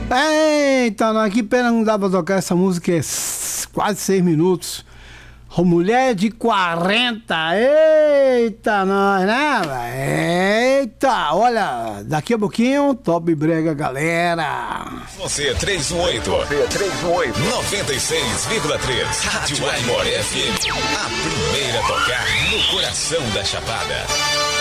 Eita, não, que pena não dá pra tocar essa música, é quase 6 minutos. Mulher de 40, eita, nós, né, véi? Eita, olha, daqui a pouquinho, Top Brega, galera. Você 318. Você 318. 96,3. Rádio Aimoré FM. A primeira a tocar no coração da Chapada.